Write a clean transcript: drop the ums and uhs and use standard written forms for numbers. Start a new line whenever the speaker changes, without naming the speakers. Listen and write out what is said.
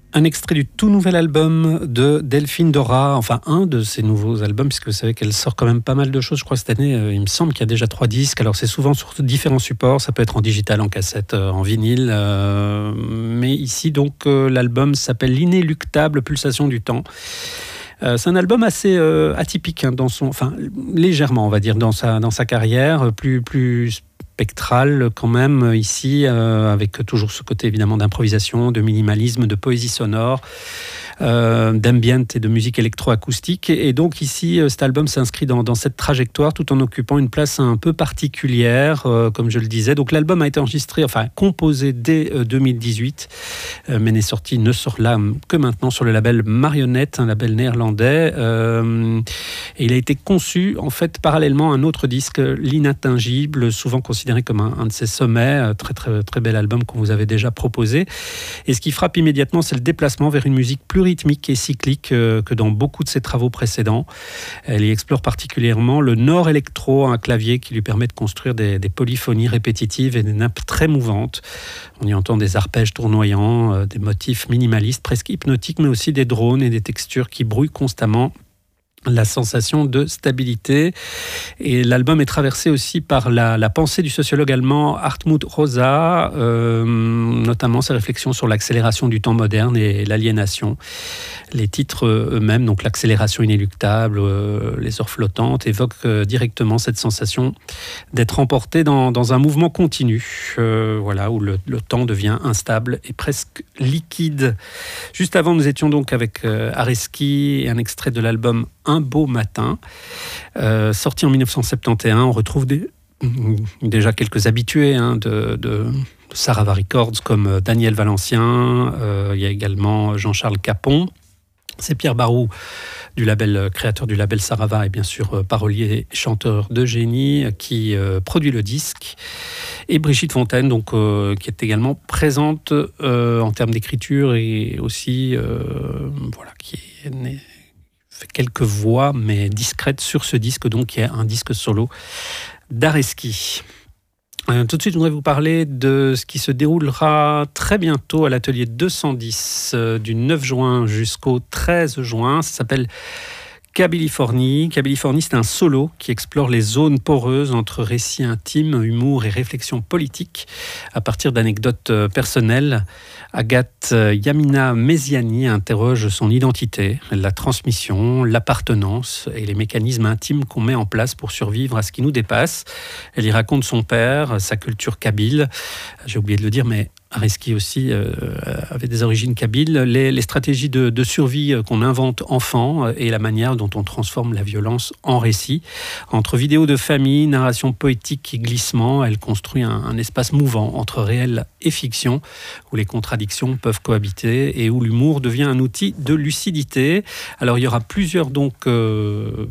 Un extrait du tout nouvel album de Delphine Dora, enfin un de ses nouveaux albums, puisque vous savez qu'elle sort quand même pas mal de choses. Je crois que cette année, il me semble qu'il y a déjà 3 disques. Alors c'est souvent sur différents supports, ça peut être en digital, en cassette, en vinyle. Mais ici, donc, l'album s'appelle L'inéluctable pulsation du temps. C'est un album assez atypique, hein, légèrement, on va dire, dans sa carrière, plus spectral quand même ici, avec toujours ce côté évidemment d'improvisation, de minimalisme, de poésie sonore, d'ambient et de musique électroacoustique. Et donc ici, cet album s'inscrit dans cette trajectoire tout en occupant une place un peu particulière, comme je le disais. Donc l'album a été composé dès 2018, mais ne sort là que maintenant sur le label Marionnette, un label néerlandais. Et il a été conçu en fait parallèlement à un autre disque, L'Inattingible, souvent considéré comme un de ses sommets, très, très, très bel album qu'on vous avait déjà proposé. Et ce qui frappe immédiatement, c'est le déplacement vers une musique plus rythmique et cyclique que dans beaucoup de ses travaux précédents. Elle y explore particulièrement le nord électro, un clavier qui lui permet de construire des polyphonies répétitives et des nappes très mouvantes. On y entend des arpèges tournoyants, des motifs minimalistes, presque hypnotiques, mais aussi des drones et des textures qui brouillent constamment la sensation de stabilité. Et l'album est traversé aussi par la pensée du sociologue allemand Hartmut Rosa, notamment ses réflexions sur l'accélération du temps moderne et l'aliénation. Les titres eux-mêmes, donc l'accélération inéluctable, les heures flottantes, évoquent directement cette sensation d'être emporté dans un mouvement continu, où le temps devient instable et presque liquide. Juste avant, nous étions donc avec Areski et un extrait de l'album Un beau matin, sorti en 1971. On retrouve déjà quelques habitués de Sarava Records comme Daniel Valencien, il y a également Jean-Charles Capon. C'est Pierre Barou, créateur du label Sarava et bien sûr parolier et chanteur de génie qui produit le disque. Et Brigitte Fontaine, donc, qui est également présente en termes d'écriture et aussi qui fait quelques voix mais discrètes sur ce disque, donc qui est un disque solo d'Areski. Tout de suite, je voudrais vous parler de ce qui se déroulera très bientôt à l'atelier 210 du 9 juin jusqu'au 13 juin. Ça s'appelle Kabylifornie. Kabylifornie, c'est un solo qui explore les zones poreuses entre récits intimes, humour et réflexion politique à partir d'anecdotes personnelles. Agathe Yamina Mesiani interroge son identité, la transmission, l'appartenance et les mécanismes intimes qu'on met en place pour survivre à ce qui nous dépasse. Elle y raconte son père, sa culture kabyle. J'ai oublié de le dire, mais Areski aussi avait des origines kabyles, les stratégies de survie qu'on invente enfant et la manière dont on transforme la violence en récit. Entre vidéos de famille, narration poétique et glissement, elle construit un espace mouvant entre réel et fiction, où les contradictions peuvent cohabiter et où l'humour devient un outil de lucidité. Alors il y aura plusieurs